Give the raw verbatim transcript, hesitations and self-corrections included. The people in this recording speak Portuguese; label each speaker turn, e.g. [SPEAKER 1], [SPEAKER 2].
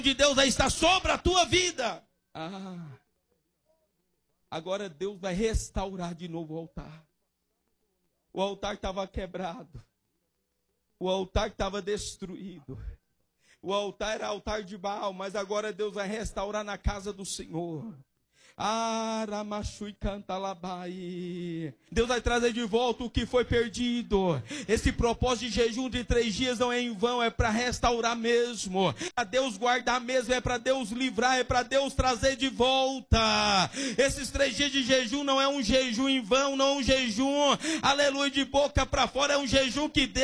[SPEAKER 1] de Deus vai estar sobre a tua vida. Ah, agora Deus vai restaurar de novo o altar. O altar estava quebrado. O altar estava destruído. O altar era altar de Baal, mas agora Deus vai restaurar na casa do Senhor. Deus vai trazer de volta o que foi perdido. Esse propósito de jejum de três dias não é em vão, é para restaurar mesmo, é para Deus guardar mesmo, é para Deus livrar, é para Deus trazer de volta. Esses três dias de jejum não é um jejum em vão, não é um jejum, aleluia, de boca para fora, é um jejum que Deus